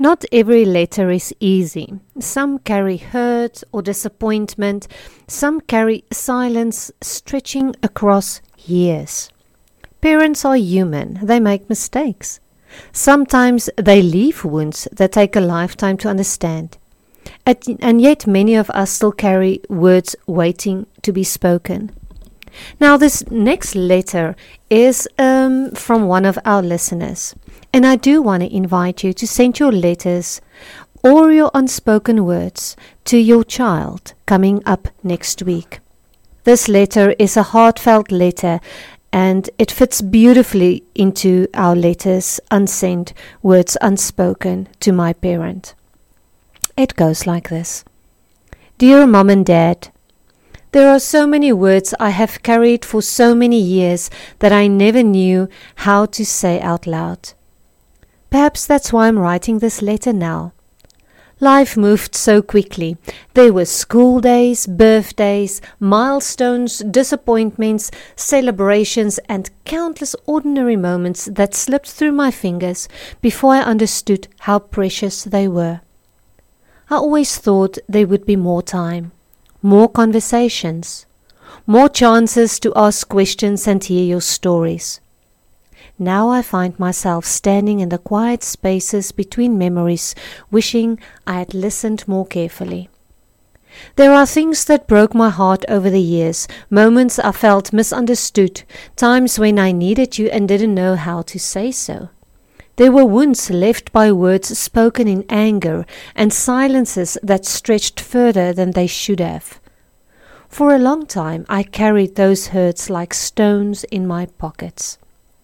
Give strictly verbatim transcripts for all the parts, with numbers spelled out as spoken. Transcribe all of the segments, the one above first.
Not every letter is easy. Some carry hurt or disappointment. Some carry silence stretching across years. Parents are human. They make mistakes. Sometimes they leave wounds that take a lifetime to understand. And yet many of us still carry words waiting to be spoken. Now this next letter is um, from one of our listeners. And I do want to invite you to send your letters or your unspoken words to your child coming up next week. This letter is a heartfelt letter, and it fits beautifully into our letters unsent, words unspoken to my parent. It goes like this. Dear Mom and Dad, there are so many words I have carried for so many years that I never knew how to say out loud. Perhaps that's why I'm writing this letter now. Life moved so quickly. There were school days, birthdays, milestones, disappointments, celebrations, and countless ordinary moments that slipped through my fingers before I understood how precious they were. I always thought there would be more time, more conversations, more chances to ask questions and hear your stories. Now I find myself standing in the quiet spaces between memories, wishing I had listened more carefully. There are things that broke my heart over the years, moments I felt misunderstood, times when I needed you and didn't know how to say so. There were wounds left by words spoken in anger and silences that stretched further than they should have. For a long time I carried those hurts like stones in my pockets.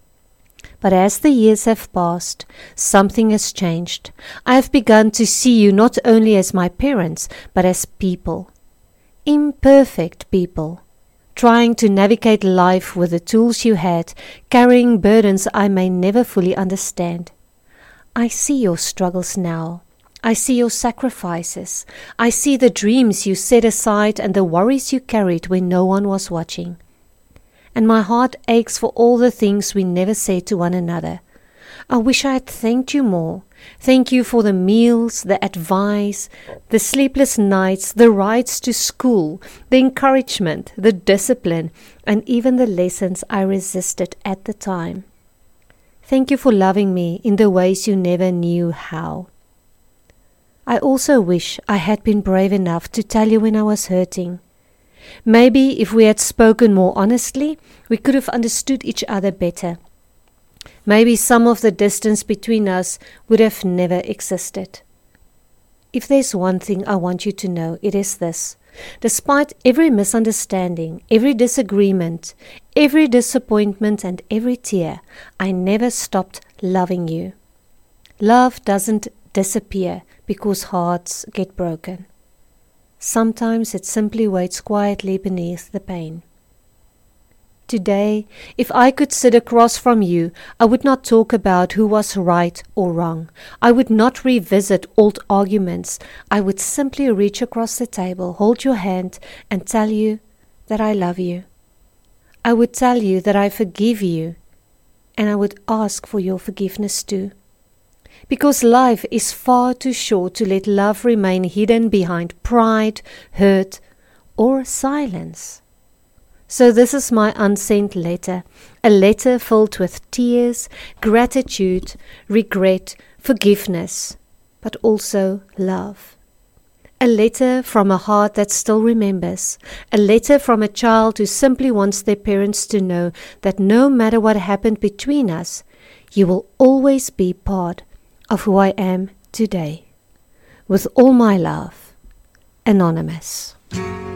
But as the years have passed, something has changed. I have begun to see you not only as my parents, but as people. Imperfect people. Trying to navigate life with the tools you had, carrying burdens I may never fully understand. I see your struggles now. I see your sacrifices. I see the dreams you set aside and the worries you carried when no one was watching. And my heart aches for all the things we never said to one another. I wish I had thanked you more. Thank you for the meals, the advice, the sleepless nights, the rides to school, the encouragement, the discipline, and even the lessons I resisted at the time. Thank you for loving me in the ways you never knew how. I also wish I had been brave enough to tell you when I was hurting. Maybe if we had spoken more honestly, we could have understood each other better. Maybe some of the distance between us would have never existed. If there's one thing I want you to know, it is this. Despite every misunderstanding, every disagreement, every disappointment and every tear, I never stopped loving you. Love doesn't disappear because hearts get broken. Sometimes it simply waits quietly beneath the pain. Today, if I could sit across from you, I would not talk about who was right or wrong. I would not revisit old arguments. I would simply reach across the table, hold your hand, and tell you that I love you. I would tell you that I forgive you, and I would ask for your forgiveness too. Because life is far too short to let love remain hidden behind pride, hurt, or silence. So this is my unsent letter, a letter filled with tears, gratitude, regret, forgiveness, but also love. A letter from a heart that still remembers, a letter from a child who simply wants their parents to know that no matter what happened between us, you will always be part of who I am today. With all my love, Anonymous.